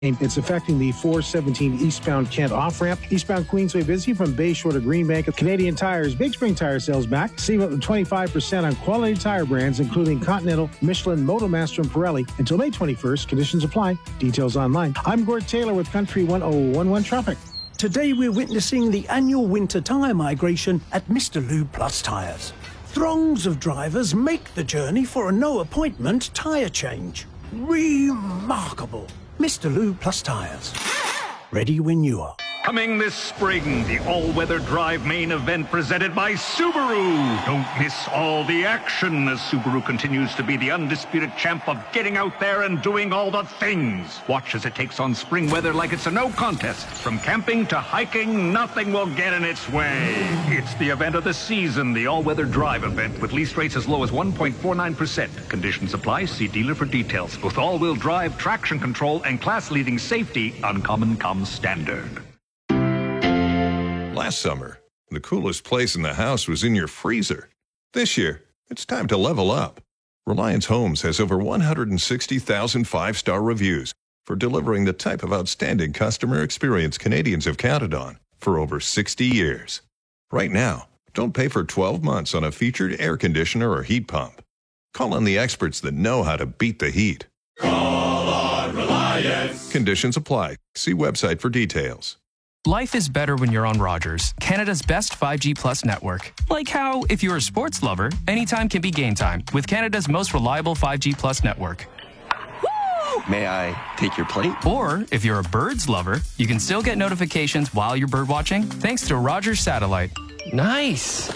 It's affecting the 417 eastbound Kent off-ramp. Eastbound Queensway busy from Bayshore to Greenbank. Canadian Tire's Big Spring Tire sales back. Save up to 25% on quality tire brands, including Continental, Michelin, Motomaster, and Pirelli. Until May 21st, conditions apply. Details online. I'm Gord Taylor with Country 1011 Traffic. Today we're witnessing the annual winter tyre migration at Mr. Lube Plus Tyres. Throngs of drivers make the journey for a no-appointment tyre change. Remarkable. Mr. Lube Plus Tyres. Ready when you are. Coming this spring, the all-weather drive main event presented by Subaru. Don't miss all the action as Subaru continues to be the undisputed champ of getting out there and doing all the things. Watch as it takes on spring weather like it's a no contest. From camping to hiking, nothing will get in its way. It's the event of the season, the all-weather drive event, with lease rates as low as 1.49%. Conditions apply. See dealer for details. With all-wheel drive, traction control, and class-leading safety, Uncommon comes standard. Last summer, the coolest place in the house was in your freezer. This year, it's time to level up. Reliance Homes has over 160,000 five-star reviews for delivering the type of outstanding customer experience Canadians have counted on for over 60 years. Right now, don't pay for 12 months on a featured air conditioner or heat pump. Call on the experts that know how to beat the heat. Call on Reliance. Conditions apply. See website for details. Life is better when you're on Rogers, Canada's best 5G Plus network. Like how, if you're a sports lover, anytime can be game time with Canada's most reliable 5G Plus network. Woo! May I take your plate? Or, if you're a birds lover, you can still get notifications while you're bird watching thanks to Rogers Satellite. Nice.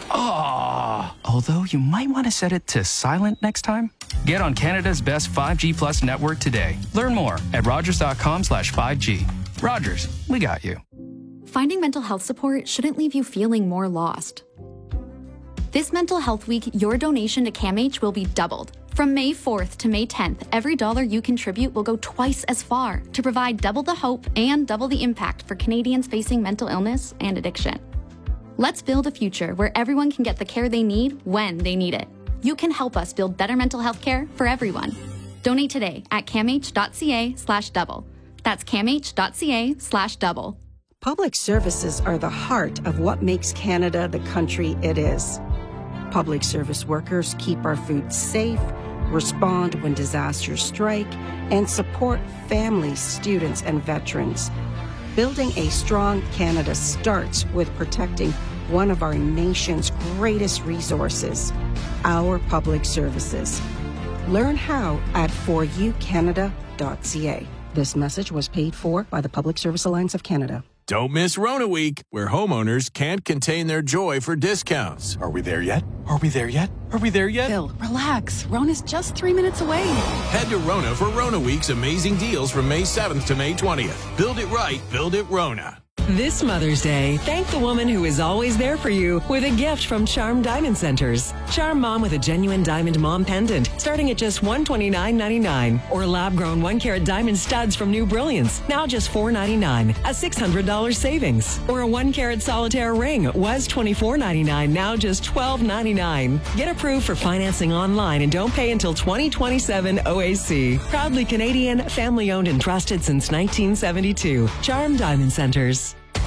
Oh, although you might want to set it to silent next time. Get on Canada's best 5G Plus network today. Learn more at rogers.com/5G. Rogers, we got you. Finding mental health support shouldn't leave you feeling more lost. This Mental Health Week, your donation to CAMH will be doubled. From May 4th to May 10th, every dollar you contribute will go twice as far to provide double the hope and double the impact for Canadians facing mental illness and addiction. Let's build a future where everyone can get the care they need when they need it. You can help us build better mental health care for everyone. Donate today at camh.ca/double. That's camh.ca/double. Public services are the heart of what makes Canada the country it is. Public service workers keep our food safe, respond when disasters strike, and support families, students, and veterans. Building a strong Canada starts with protecting one of our nation's greatest resources, our public services. Learn how at foryoucanada.ca. This message was paid for by the Public Service Alliance of Canada. Don't miss Rona Week, where homeowners can't contain their joy for discounts. Are we there yet? Are we there yet? Are we there yet? Phil, relax. Rona's just 3 minutes away. Head to Rona for Rona Week's amazing deals from May 7th to May 20th. Build it right, build it Rona. This Mother's Day, thank the woman who is always there for you with a gift from Charm Diamond Centers. Charm Mom with a genuine diamond mom pendant starting at just $129.99. Or lab-grown 1-carat diamond studs from New Brilliance, now just $4.99, a $600 savings. Or a 1-carat solitaire ring was $24.99, now just $12.99. Get approved for financing online and don't pay until 2027 OAC. Proudly Canadian, family-owned and trusted since 1972. Charm Diamond Centers.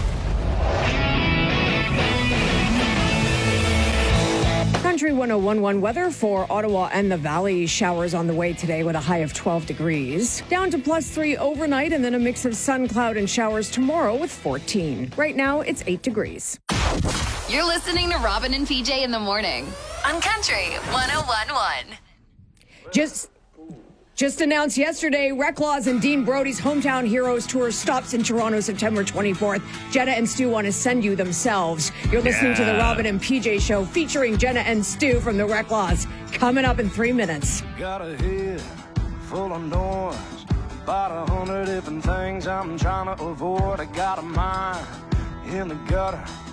Country 1011 weather for Ottawa and the Valley. Showers on the way today with a high of 12 degrees. Down to +3 overnight and then a mix of sun, cloud, and showers tomorrow with 14. Right now, it's 8 degrees. You're listening to Robin and PJ in the morning on Country 1011. Just announced yesterday, Reclaws and Dean Brody's Hometown Heroes Tour stops in Toronto September 24th. Jenna and Stu want to send you themselves. You're listening to the Robin and PJ Show featuring Jenna and Stu from the Reclaws. Coming up in 3 minutes. Got a head full of noise, about 100 different things I'm trying to avoid. I got a mind in the gutter.